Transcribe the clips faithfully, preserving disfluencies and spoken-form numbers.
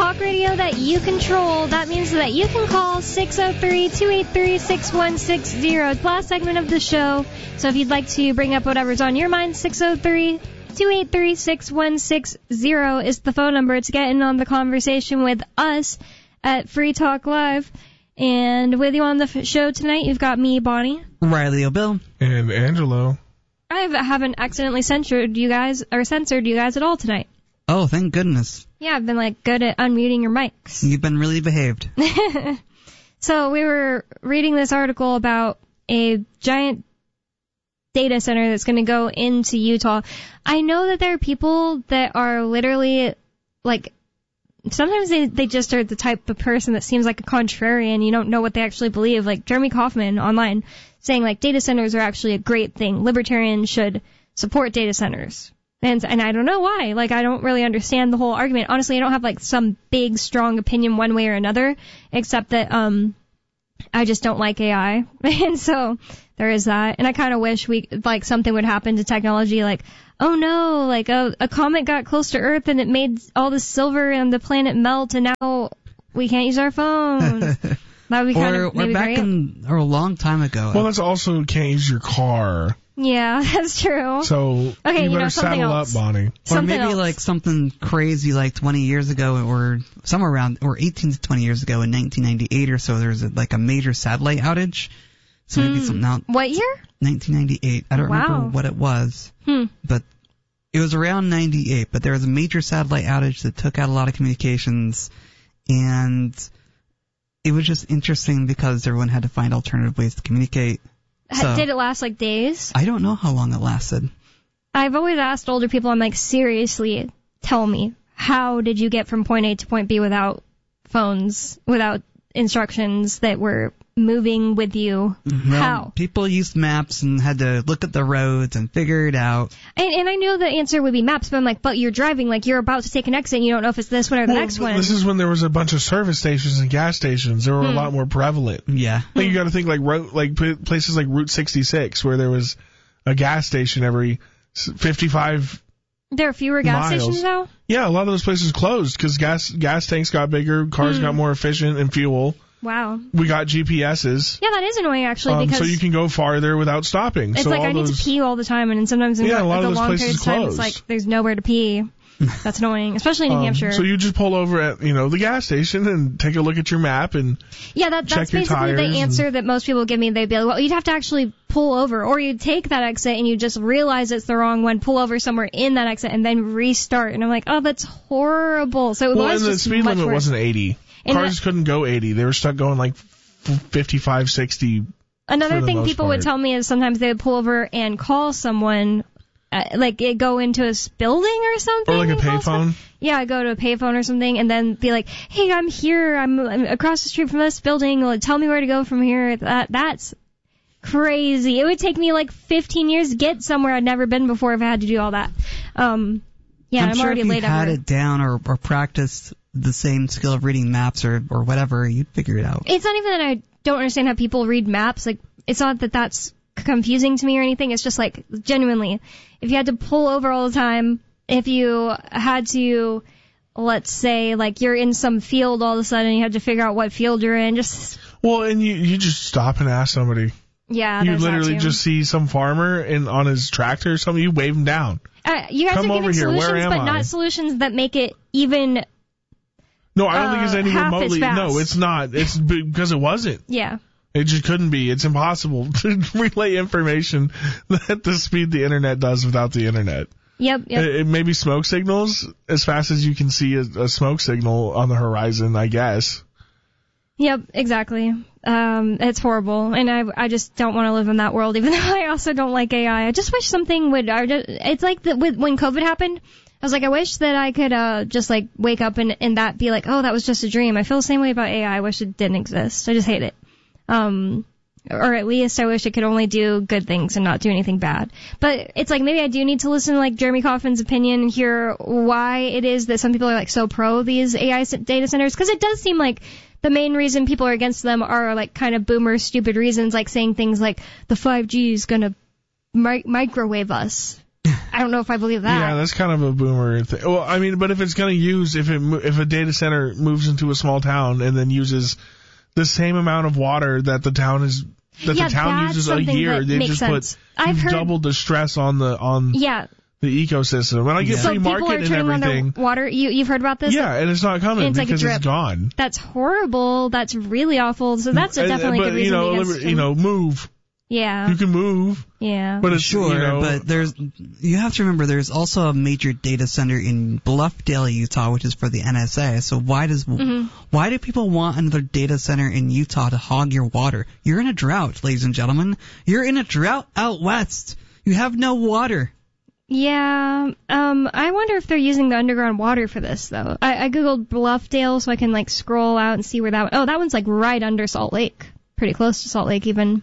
talk radio that you control. That means that you can call six oh three, two eight three, six one six zero. It's the last segment of the show. So if you'd like to bring up whatever's on your mind, six oh three, two eight three, six one six zero is the phone number to get in on the conversation with us at Free Talk Live. And with you on the f- show tonight, you've got me, Bonnie. Riley O'Bill. And Angelo. I haven't accidentally censored you guys, or censored you guys at all tonight. Oh, thank goodness. Yeah, I've been, like, good at unmuting your mics. You've been really behaved. So we were reading this article about a giant data center that's going to go into Utah. I know that there are people that are literally, like, sometimes they, they just are the type of person that seems like a contrarian. You don't know what they actually believe. Like Jeremy Kauffman online saying, like, data centers are actually a great thing. Libertarians should support data centers. And and I don't know why. Like, I don't really understand the whole argument. Honestly, I don't have, like, some big, strong opinion one way or another, except that um I just don't like A I. And so there is that. And I kind of wish we, like, something would happen to technology, like, oh no, like a, a comet got close to Earth and it made all the silver on the planet melt, and now we can't use our phones. That would be kind or, of maybe or back great. in, or a long time ago. Well, that's also can't use your car. Yeah, that's true. So okay, you you better know, something saddle else. up, Bonnie. Or Something maybe else. like something crazy like twenty years ago, or somewhere around, or eighteen to twenty years ago in nineteen ninety-eight or so, there was a, like a major satellite outage. So maybe Hmm. something out. What year? nineteen ninety-eight. I don't Wow. remember what it was. Hmm. But it was around ninety-eight, but there was a major satellite outage that took out a lot of communications, and it was just interesting because everyone had to find alternative ways to communicate. Ha- So, Did it last, like, days? I don't know how long it lasted. I've always asked older people, I'm like, seriously, tell me, how did you get from point A to point B without phones, without instructions that were moving with you? Well, How? People used maps and had to look at the roads and figure it out. And, and I knew the answer would be maps, but I'm like, but you're driving, like, you're about to take an exit, and you don't know if it's this one or the Well, next one. This is when there was a bunch of service stations and gas stations. They were Hmm. a lot more prevalent. Yeah. Like, you got to think like ro- like p- places like Route sixty-six, where there was a gas station every s- fifty-five. There are fewer gas miles. stations now? Yeah, a lot of those places closed because gas gas tanks got bigger, cars Hmm. got more efficient in fuel. Wow. We got G P S's. Yeah, that is annoying, actually, Um, because so you can go farther without stopping. it's so like all I need those, to pee all the time, and sometimes in Yeah, a lot like, of a those long places period of time, it's closed. like there's nowhere to pee. That's annoying, especially in New um, Hampshire. So you just pull over at you know the gas station and take a look at your map and Yeah, that, check that's your basically the tires answer that most people give me. They'd be like, well, you'd have to actually pull over, or you'd take that exit and you just realize it's the wrong one, pull over somewhere in that exit, and then restart. And I'm like, oh, that's horrible. So it well, was and the just speed much limit worse. wasn't eighty. And Cars that- couldn't go eighty. They were stuck going like fifty-five, sixty. Another for the thing most people would part. tell me is sometimes they would pull over and call someone, uh, like it go into a s- building or something. Or like a and call payphone. someone. Yeah, go to a payphone or something, and then be like, "Hey, I'm here. I'm, I'm across the street from this building. Like, tell me where to go from here." That that's crazy. It would take me like fifteen years to get somewhere I'd never been before if I had to do all that. Um, yeah, I'm I'm, sure already if you late had ever. it down or, or practiced the same skill of reading maps or, or whatever, you'd figure it out. It's not even that I don't understand how people read maps. Like, it's not that that's confusing to me or anything. It's just like, genuinely, if you had to pull over all the time, if you had to, let's say, like, you're in some field all of a sudden, you had to figure out what field you're in, just, Well, and you you just stop and ask somebody. yeah, You there's that literally too. just see some farmer in on his tractor or something. You wave him down. Uh, you guys Come are over giving here. Where solutions, am but I? not solutions that make it even, No, I don't Uh, think it's any half as remotely. fast. No, it's not. It's because it wasn't. yeah. It just couldn't be. It's impossible to relay information at the speed the internet does without the internet. Yep, yep. It, it may be smoke signals as fast as you can see a, a smoke signal on the horizon, I guess. Yep, exactly. Um, it's horrible, and I, I just don't want to live in that world, even though I also don't like A I. I just wish something would, I just, it's like the, with, when COVID happened, I was like, I wish that I could, uh, just like wake up and, and that be like, oh, that was just a dream. I feel the same way about A I. I wish it didn't exist. I just hate it. Um, or at least I wish it could only do good things and not do anything bad. But it's like, maybe I do need to listen to like Jeremy Kauffman's opinion and hear why it is that some people are like so pro these A I data centers, because it does seem like the main reason people are against them are like kind of boomer stupid reasons, like saying things like the five G is gonna mi- microwave us. I, I don't know if I believe that. Yeah, that's kind of a boomer thing. Well, I mean, but if it's going to use, if it if a data center moves into a small town and then uses the same amount of water that the town is that yeah, the town that's uses a year, they just sense. put I've heard, doubled the stress on the on yeah. the ecosystem. When I get Yeah. free So market people are and turning on everything, their water. You you've heard about this? yeah, and it's not coming And it's like a because drip. it's gone. That's horrible. That's really awful. So that's a And- definitely a but good reason you know, to be liber- against you know, move. Yeah. You can move, Yeah. but it's Sure, you know, but there's you have to remember there's also a major data center in Bluffdale, Utah, which is for the N S A. So why does Mm-hmm. why do people want another data center in Utah to hog your water? You're in a drought, ladies and gentlemen. You're in a drought out west. You have no water. Yeah. Um. I wonder if they're using the underground water for this though. I, I googled Bluffdale so I can like scroll out and see where that. Oh, that one's like right under Salt Lake, pretty close to Salt Lake even.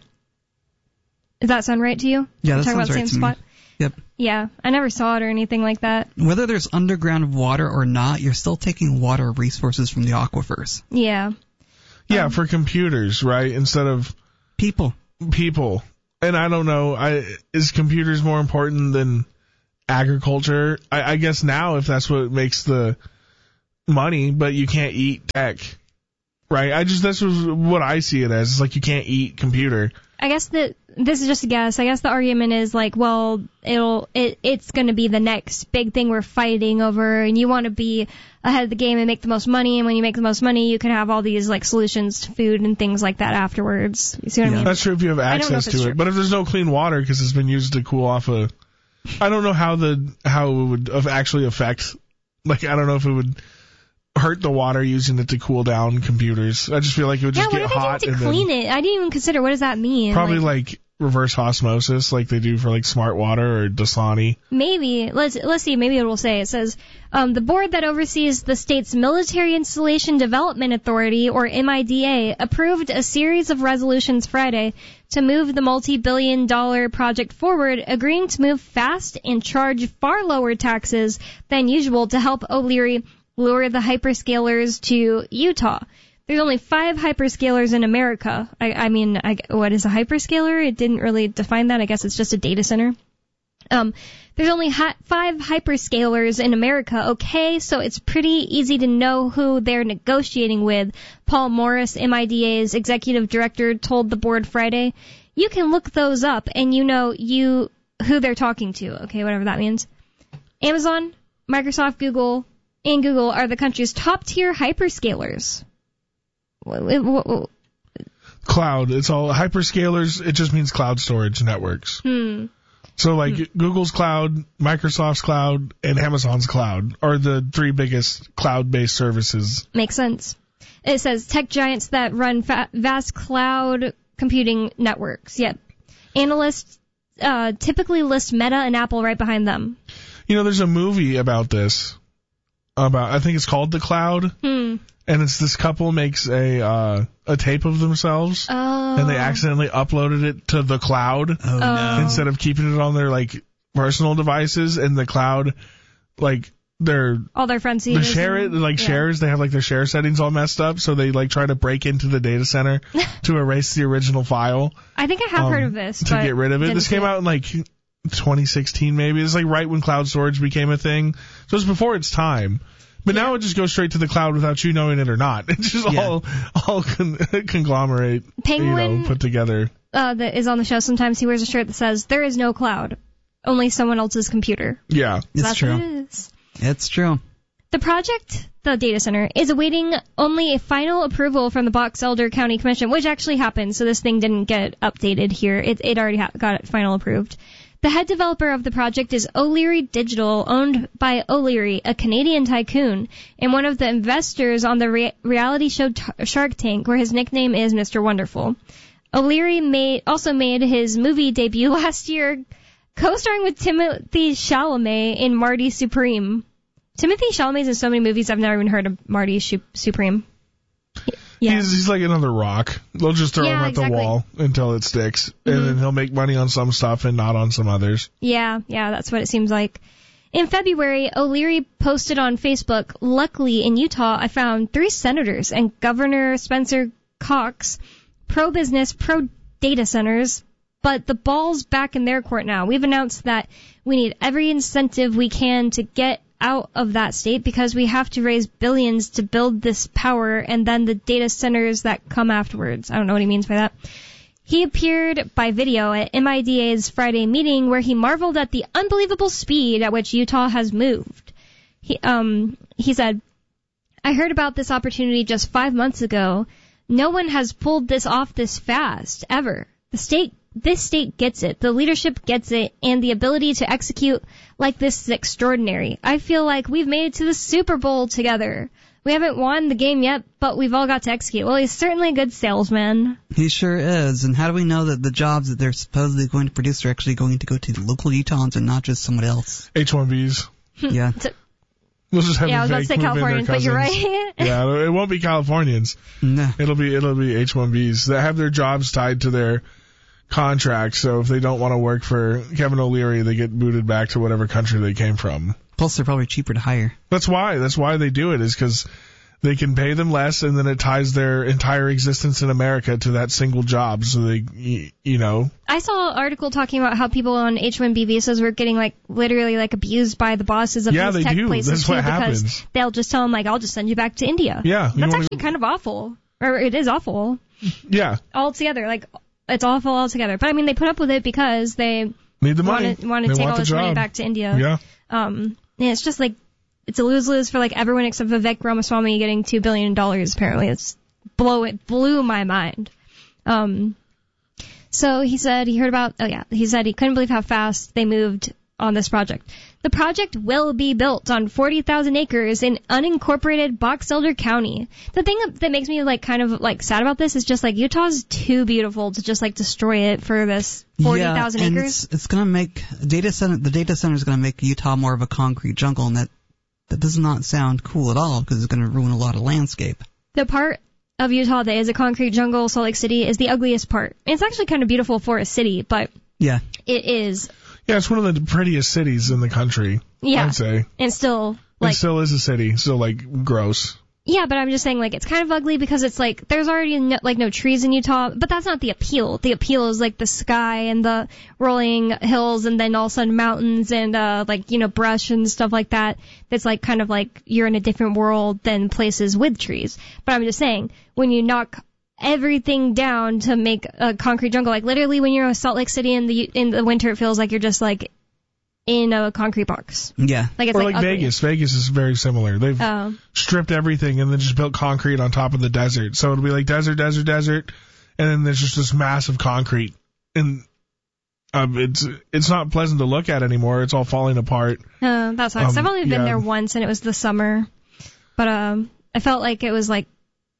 Does that sound right to you? Yeah, We're that talking sounds about the right same to me. spot. Yep. Yeah, I never saw it or anything like that. Whether there's underground water or not, you're still taking water resources from the aquifers. Yeah. yeah, Um, for computers, right? Instead of People. people. And I don't know, I is computers more important than agriculture? I, I guess now if that's what makes the money, but you can't eat tech, right? I just that's what I see it as. It's like you can't eat computer. I guess that this is just a guess. I guess the argument is like, well, it'll it it's going to be the next big thing we're fighting over, and you want to be ahead of the game and make the most money. And when you make the most money, you can have all these like solutions to food and things like that afterwards. You see what Yeah. I mean? That's true if you have I don't know access if it's to it. true. But if there's no clean water because it's been used to cool off a, I don't know how the how it would of- actually affect. Like I don't know if it would hurt the water using it to cool down computers. I just feel like it would Yeah, just what get do they hot do to and clean then it? I didn't even consider what does that mean. probably like, like reverse osmosis, like they do for like Smart Water or Dasani. Maybe let's let's see. Maybe it will say it says um, the board that oversees the state's Military Installation Development Authority, or M I D A, approved a series of resolutions Friday to move the multi-billion dollar project forward, agreeing to move fast and charge far lower taxes than usual to help O'Leary lure the hyperscalers to Utah. There's only five hyperscalers in America. I, I mean, I, what is a hyperscaler? It didn't really define that. I guess it's just a data center. Um, there's only hi- five hyperscalers in America, okay, so it's pretty easy to know who they're negotiating with. Paul Morris, M I D A's executive director, told the board Friday. You can look those up and you know you who they're talking to, okay, whatever that means. Amazon, Microsoft, Google, and Google are the country's top-tier hyperscalers. Cloud. It's all hyperscalers. It just means cloud storage networks. Hmm. So like Google's cloud, Microsoft's cloud, and Amazon's cloud are the three biggest cloud-based services. Makes sense. It says tech giants that run fa- vast cloud computing networks. Yep. Analysts uh, typically list Meta and Apple right behind them. You know, there's a movie about this. About I think it's called The Cloud, Hmm. and it's this couple makes a uh, a tape of themselves, Oh. and they accidentally uploaded it to the cloud Oh, no. instead of keeping it on their like personal devices. And the cloud, like their All their friends see the it. share it like yeah. shares, they have like their share settings all messed up, so they like try to break into the data center to erase the original file. I think I have um, heard of this. to but get rid of it. didn't This see came out in like twenty sixteen maybe. It's like right when cloud storage became a thing. So it's before its time. But now it just goes straight to the cloud without you knowing it or not. It's just Yeah. all all con- conglomerate, Penguin, you know, put together. uh, that is on the show. Sometimes he wears a shirt that says, "There is no cloud, only someone else's computer." Yeah. It's That's true. what it is. It's true. The project, the data center, is awaiting only a final approval from the Box Elder County Commission, which actually happened, so this thing didn't get updated here. It, it already ha- got it final approved. The head developer of the project is O'Leary Digital, owned by O'Leary, a Canadian tycoon, and one of the investors on the re- reality show T- Shark Tank, where his nickname is Mister Wonderful. O'Leary made, also made his movie debut last year, co-starring with Timothy Chalamet in Marty Supreme. Timothy Chalamet's in so many movies, I've never even heard of Marty Shu- Supreme. Yeah. He's, he's like another rock. They'll just throw Yeah, him at exactly. the wall until it sticks. Mhm. And then he'll make money on some stuff and not on some others. Yeah, yeah, that's what it seems like. In February, O'Leary posted on Facebook, "Luckily, in Utah, I found three senators and Governor Spencer Cox, pro-business, pro-data centers, but the ball's back in their court now. We've announced that we need every incentive we can to get out of that state because we have to raise billions to build this power and then the data centers that come afterwards. I don't know what he means by that. He appeared by video at M I D A's Friday meeting where he marveled at the unbelievable speed at which Utah has moved. He, um, he said, I heard about this opportunity just five months ago. No one has pulled this off this fast, ever. The state, this state gets it. The leadership gets it. And the ability to execute like this is extraordinary. I feel like we've made it to the Super Bowl together. We haven't won the game yet, but we've all got to execute. Well, he's certainly a good salesman. He sure is. And how do we know that the jobs that they're supposedly going to produce are actually going to go to the local Utahns and not just someone else? H one Bs. Yeah. We'll just have yeah, I was about to say move in Californians, but you're right. Yeah, it won't be Californians. No. It'll be it'll be H one Bs that have their jobs tied to their contracts. So if they don't want to work for Kevin O'Leary, they get booted back to whatever country they came from. Plus, they're probably cheaper to hire. That's why. That's why they do it, is because they can pay them less, and then it ties their entire existence in America to that single job. So they, you know. I saw an article talking about how people on H one B visas were getting like literally like abused by the bosses of yeah, these they tech do. places That's too, what because happens. they'll just tell them like, "I'll just send you back to India." Yeah, that's wanna, actually kind of awful, or it is awful. Yeah, altogether, like it's awful altogether. But I mean, they put up with it because they need the money. Want to, want to take all this job. money back to India. Yeah. Um, and it's just like. It's a lose-lose for like everyone except Vivek Ramaswamy getting two billion dollars. Apparently, it's blow it blew my mind. Um, so he said he heard about. Oh yeah, he said he couldn't believe how fast they moved on this project. The project will be built on forty thousand acres in unincorporated Box Elder County. The thing that makes me like kind of like sad about this is just like Utah's too beautiful to just like destroy it for this forty thousand yeah, and acres. It's, it's going to make data center. The data center is going to make Utah more of a concrete jungle, and that. That does not sound cool at all because it's going to ruin a lot of landscape. The part of Utah that is a concrete jungle, Salt Lake City, is the ugliest part. It's actually kind of beautiful for a city, but yeah, it is. Yeah, it's one of the prettiest cities in the country. Yeah, I'd say. And still, like, it still is a city. Still, like, gross. Yeah, but I'm just saying, like, it's kind of ugly because it's like there's already no, like no trees in Utah, but that's not the appeal. The appeal is like the sky and the rolling hills, and then all of a sudden mountains and uh like you know brush and stuff like that. That's like kind of like you're in a different world than places with trees. But I'm just saying, when you knock everything down to make a concrete jungle, like literally when you're in Salt Lake City in the in the winter, it feels like you're just like in a concrete box. Yeah. Like it's or like, like ugly. Vegas. Vegas is very similar. They've Oh. stripped everything and then just built concrete on top of the desert. So it'll be like desert, desert, desert, and then there's just this massive concrete. And um, it's it's not pleasant to look at anymore. It's all falling apart. Uh, that sucks. Um, I've only been yeah. there once, and it was the summer. But um, I felt like it was like,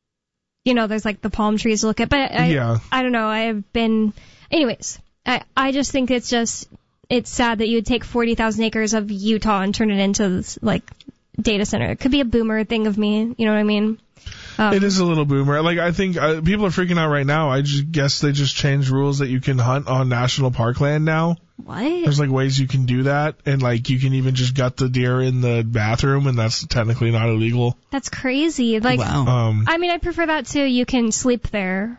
you know, there's like the palm trees to look at. But I, Yeah. I don't know. I've been, anyways. I I just think it's just it's sad that you would take forty thousand acres of Utah and turn it into this, like data center. It could be a boomer thing of me. You know what I mean? Um, It is a little boomer. Like, I think uh, people are freaking out right now. I just guess they just changed rules that you can hunt on national park land now. What? There's like ways you can do that, and like you can even just gut the deer in the bathroom, and that's technically not illegal. That's crazy. Like, wow. Um, I mean, I prefer that too. You can sleep there.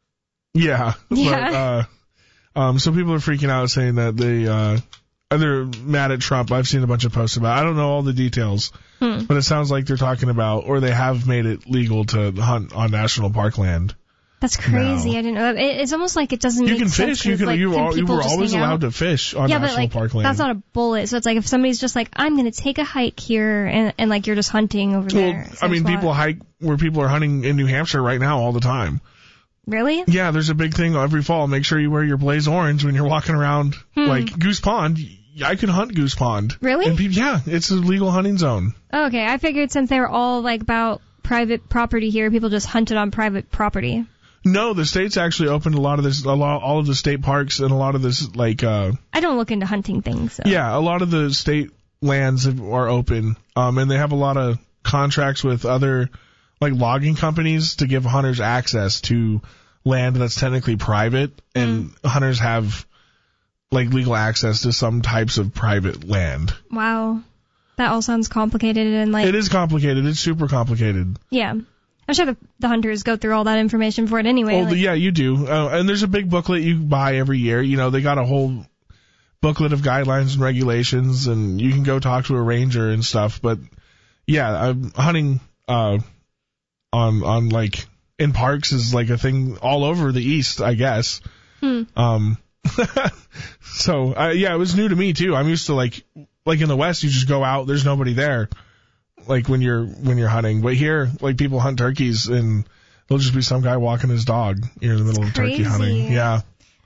yeah. Yeah. But, uh, um, so people are freaking out saying that they, uh, they're mad at Trump. I've seen a bunch of posts about it. I don't know all the details, Hmm. but it sounds like they're talking about, or they have made it legal to hunt on national park land. That's crazy. No. I didn't know. It, it's almost like it doesn't You make can sense. fish. You 'cause, can. like, you, can all, you people were just always hang out? allowed to fish on yeah, national but like park land. that's not a bullet. So it's like if somebody's just like, I'm gonna take a hike here, and and like you're just hunting over well, there. I mean, Sounds people wild. hike where people are hunting in New Hampshire right now all the time. Really? Yeah, there's a big thing every fall. Make sure you wear your Blaze Orange when you're walking around. Hmm. Like Goose Pond, I could hunt Goose Pond. Really? And people, yeah, it's a legal hunting zone. Oh, okay, I figured since they were all like about private property here, people just hunted on private property. No, the state's actually opened a lot of this, a lot, all of the state parks and a lot of this, like, uh, I don't look into hunting things. So. yeah, a lot of the state lands have- are open, um, and they have a lot of contracts with other, like, logging companies to give hunters access to land that's technically private, and Mm. hunters have, like, legal access to some types of private land. Wow, that all sounds complicated and like It is complicated. It's super complicated. yeah. I'm sure the, the hunters go through all that information for it anyway. Well, like, yeah, you do. Uh, and there's a big booklet you buy every year. You know, they got a whole booklet of guidelines and regulations, and you can go talk to a ranger and stuff. But yeah, I'm hunting uh, on on like in parks is like a thing all over the East, I guess. Hmm. Um, so uh, yeah, it was new to me too. I'm used to like like in the West, you just go out, there's nobody there. Like when you're when you're hunting, but here, like people hunt turkeys and there'll just be some guy walking his dog. You're in the middle of turkey hunting. Yeah.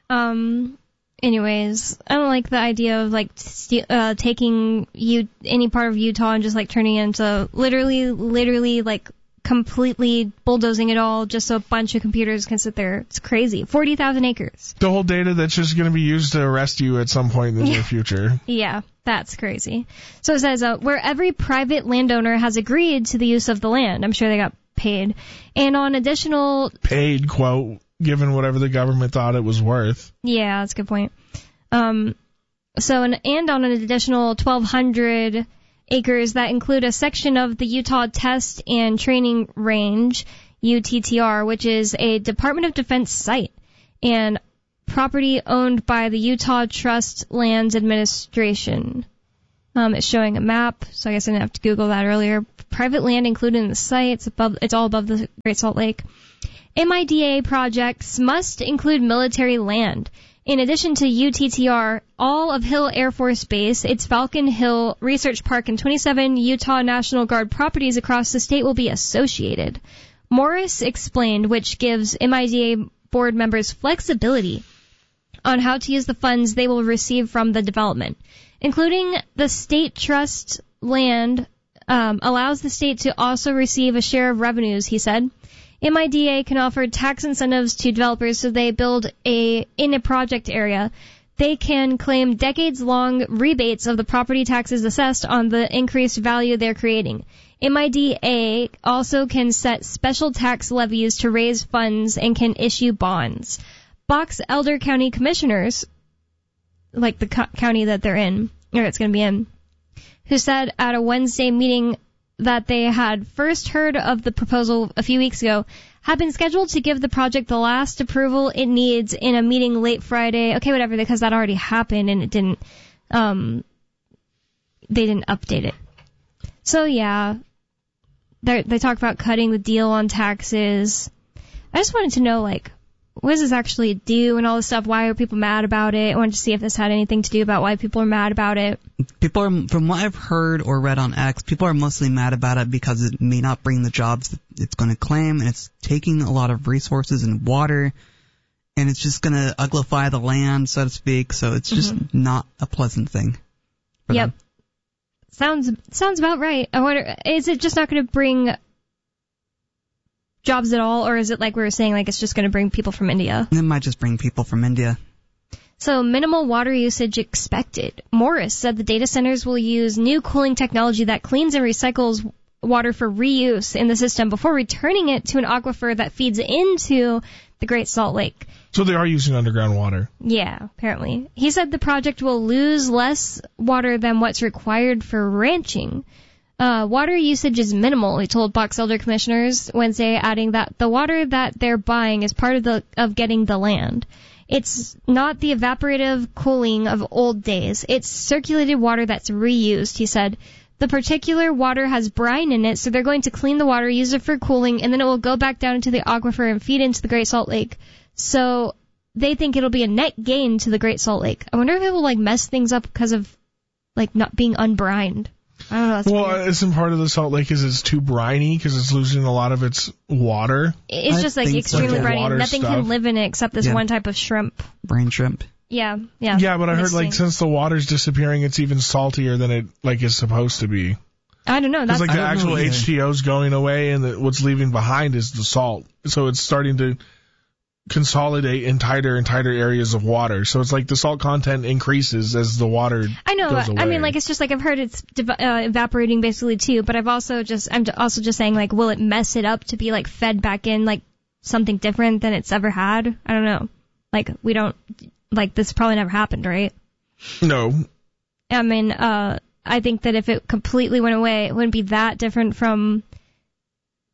Um. Anyways, I don't like the idea of like st- uh, taking you any part of Utah and just like turning it into literally, literally like completely bulldozing it all just so a bunch of computers can sit there. It's crazy. Forty thousand acres. The whole data that's just going to be used to arrest you at some point in the near future. Yeah. That's crazy. So it says, uh, where every private landowner has agreed to the use of the land. I'm sure they got paid. And on additional... Paid, quote, given whatever the government thought it was worth. Yeah, that's a good point. Um, so, an, and on an additional twelve hundred acres that include a section of the Utah Test and Training Range, U T T R, which is a Department of Defense site. And property owned by the Utah Trust Lands Administration. Um, it's showing a map, so I guess I didn't have to Google that earlier. Private land included in the site. It's above. It's all above the Great Salt Lake. M I D A projects must include military land. In addition to U T T R, all of Hill Air Force Base, its Falcon Hill Research Park, and twenty-seven Utah National Guard properties across the state will be associated. Morris explained, which gives M I D A board members flexibility on how to use the funds they will receive from the development, including the state trust land um, allows the state to also receive a share of revenues, he said. M I D A can offer tax incentives to developers so they build a in a project area. They can claim decades-long rebates of the property taxes assessed on the increased value they're creating. M I D A also can set special tax levies to raise funds and can issue bonds. Box Elder County commissioners, like the co- county that they're in, or it's going to be in, who said at a Wednesday meeting that they had first heard of the proposal a few weeks ago, have been scheduled to give the project the last approval it needs in a meeting late Friday. Okay, whatever, because that already happened and it didn't, um, they didn't update it. So yeah, they they talk about cutting the deal on taxes. I just wanted to know, like, what does this actually do and all this stuff? Why are people mad about it? I wanted to see if this had anything to do about why people are mad about it. People are, from what I've heard or read on X, people are mostly mad about it because it may not bring the jobs it's going to claim, and it's taking a lot of resources and water, and it's just going to uglify the land, so to speak, so it's just mm-hmm. not a pleasant thing for Yep. them. Sounds, sounds about right. I wonder, is it just not going to bring jobs at all, or is it like we were saying, like it's just going to bring people from India? It might just bring people from India. So minimal water usage expected. Morris said the data centers will use new cooling technology that cleans and recycles water for reuse in the system before returning it to an aquifer that feeds into the Great Salt Lake. So they are using underground water. Yeah, apparently. He said the project will lose less water than what's required for ranching. Uh, water usage is minimal, he told Box Elder commissioners Wednesday, adding that the water that they're buying is part of the of getting the land. It's not the evaporative cooling of old days. It's circulated water that's reused, he said. The particular water has brine in it, so they're going to clean the water, use it for cooling, and then it will go back down into the aquifer and feed into the Great Salt Lake. So they think it'll be a net gain to the Great Salt Lake. I wonder if it will like mess things up because of like not being unbrined. I don't know. That's well, weird. Isn't part of the Salt Lake is it's too briny because it's losing a lot of its water? It's I just like think extremely so. briny. Water Nothing stuff. can live in it except this Yeah. one type of shrimp. Brain shrimp. Yeah, yeah. Yeah, but I heard like Mixing. since the water's disappearing, it's even saltier than it like is supposed to be. I don't know. Because That's like I the don't know actual either. H two O's going away, and the, what's leaving behind is the salt. So it's starting to consolidate in tighter and tighter areas of water. So it's like the salt content increases as the water I know. goes away. I mean, like it's just like I've heard it's div- uh, evaporating basically too. But I've also just I'm also just saying like, will it mess it up to be like fed back in like something different than it's ever had? I don't know. Like we don't like this probably never happened, right? No. I mean, uh, I think that if it completely went away, it wouldn't be that different from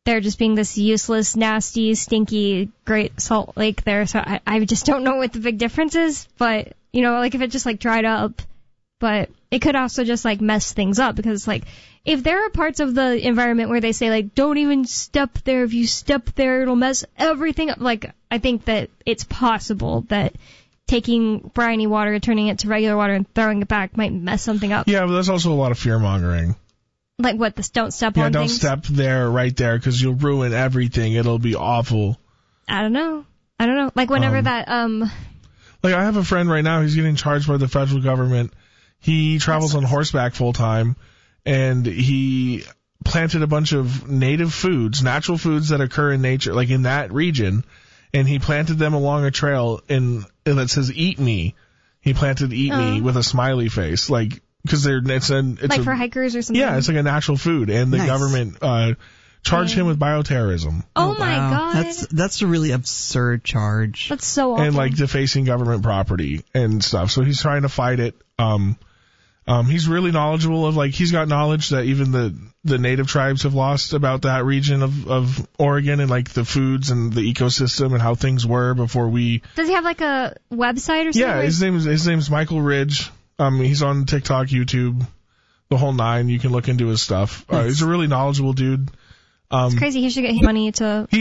there just being this useless, nasty, stinky Great Salt Lake there. So I, I just don't know what the big difference is. But, you know, like if it just like dried up, but it could also just like mess things up because it's like if there are parts of the environment where they say like don't even step there, if you step there it'll mess everything up. Like I think that it's possible that taking briny water, turning it to regular water and throwing it back might mess something up. Yeah, but there's also a lot of fear mongering. Like what, this don't step yeah, on don't things? step there, right there, because you'll ruin everything. It'll be awful. I don't know. I don't know. Like whenever Um, that, um... Like I have a friend right now, he's getting charged by the federal government. He travels on horseback full time, and he planted a bunch of native foods, natural foods that occur in nature, like in that region, and he planted them along a trail in, and it says "Eat Me." He planted "Eat Me" Oh. with a smiley face, like because they're it's an it's like a, for hikers or something? yeah, it's like a natural food, and the Nice. government uh charged Yeah. him with bioterrorism Oh, my wow. god. That's that's a really absurd charge. That's so awful. and like defacing government property and stuff. So he's trying to fight it. Um, um, he's really knowledgeable of like he's got knowledge that even the the native tribes have lost about that region of of Oregon and like the foods and the ecosystem and how things were before we. Does he have like a website or something? Yeah, his name is his name's Michael Ridge. Um, he's on TikTok, YouTube, the whole nine. You can look into his stuff. Uh, he's a really knowledgeable dude. Um, It's crazy. He should get money to